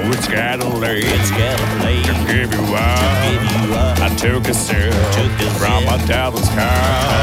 It's getting late. It's getting late. To give you up. I took a sip from my devil's cup.